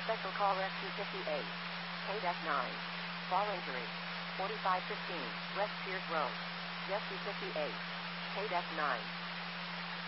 Special call Rescue 58. KDEC 9. Fall injury. 4515. West Pierce Road. Rescue 58. KDEC 9.